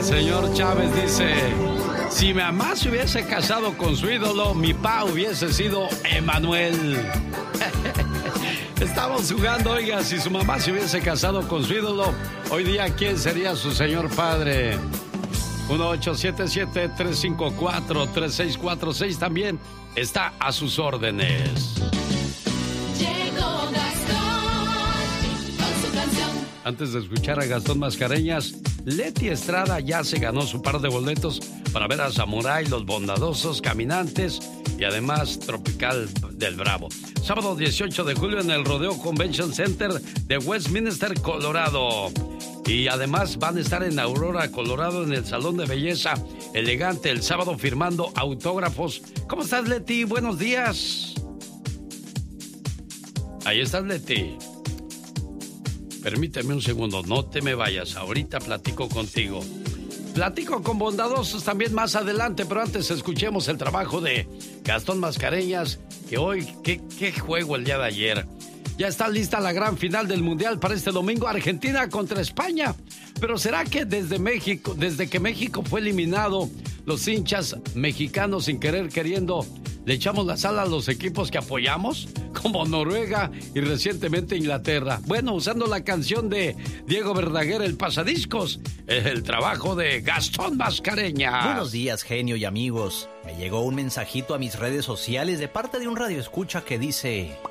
señor Chávez dice: si mi mamá se hubiese casado con su ídolo, mi pa hubiese sido Emanuel. Estamos jugando, oiga, si su mamá se hubiese casado con su ídolo, hoy día, ¿quién sería su señor padre? 1877-354-3646 también está a sus órdenes. Llegó Gastón con su canción. Antes de escuchar a Gastón Mascareñas, Leti Estrada ya se ganó su par de boletos para ver a Samurai, Los Bondadosos, Caminantes y además Tropical del Bravo. Sábado 18 de julio en el Rodeo Convention Center de Westminster, Colorado. Y además van a estar en Aurora, Colorado, en el Salón de Belleza Elegante el sábado firmando autógrafos. ¿Cómo estás, Leti? Buenos días. Ahí estás, Leti. Permíteme un segundo, no te me vayas. Ahorita platico contigo. Platico con Bondadosos también más adelante, pero antes escuchemos el trabajo de Gastón Mascareñas, que hoy, qué juego el día de ayer. Ya está lista la gran final del Mundial para este domingo, Argentina contra España. Pero ¿será que desde que México fue eliminado, los hinchas mexicanos sin querer queriendo le echamos la sal a los equipos que apoyamos? Como Noruega y recientemente Inglaterra. Bueno, usando la canción de Diego Verdaguer, El Pasadiscos, el trabajo de Gastón Mascareñas. Buenos días, genio y amigos. Me llegó un mensajito a mis redes sociales de parte de un radioescucha que dice: